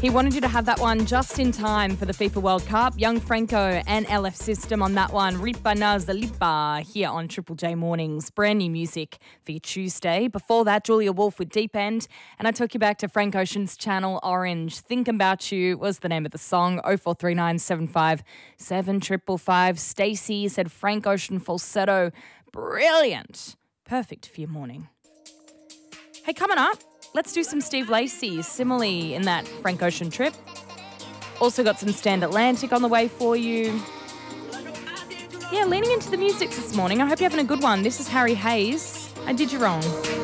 He wanted you to have that one just in time for the FIFA World Cup. Young Franco and LF System on that one. Ripa na Zalipa here on Triple J Mornings. Brand new music for your Tuesday. Before that, Julia Wolf with Deep End. And I took you back to Frank Ocean's Channel Orange. Think About You was the name of the song. 0439 75 7555. Stacey said Frank Ocean falsetto. Brilliant. Perfect for your morning. Hey, coming up, let's do some Steve Lacey, similarly in that Frank Ocean trip. Also got some Stand Atlantic on the way for you. Yeah, leaning into the music this morning. I hope you're having a good one. This is Harry Hayes. I Did You Wrong.